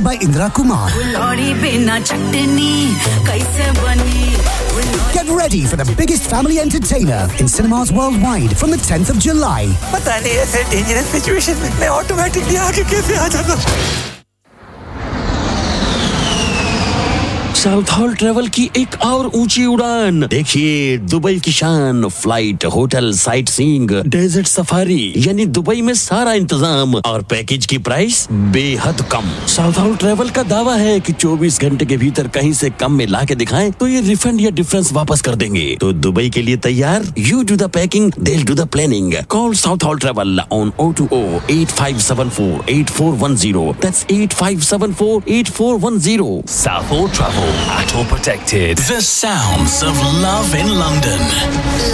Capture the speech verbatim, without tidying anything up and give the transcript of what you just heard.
by Indra Kumar. Get ready for the biggest family entertainer in cinemas worldwide from the tenth of July. पता नहीं ऐसे dangerous situation में मैं automatically आगे कैसे आ जाता। साउथ हॉल ट्रेवल की एक और ऊंची उड़ान देखिए, दुबई की शान, flight, hotel, sight seeing, desert safari, यानी दुबई में सारा इंतजाम और पैकेज की प्राइस बेहद कम। साउथ हॉल ट्रेवल का दावा है कि चौबीस घंटे के भीतर कहीं से कम में ला के दिखाएं तो ये रिफंड या डिफरेंस वापस कर देंगे। तो दुबई के लिए तैयार? You do the packing, they'll do the planning. Call South Hall Travel on zero two zero eight five seven four eight four one zero. That's eight five seven four eight four one zero. South Hall Travel. At all protected. The sounds of love in London.